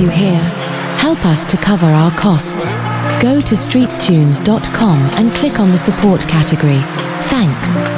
you hear. Help us to cover our costs. Go to streetstune.com and click on the support category. Thanks.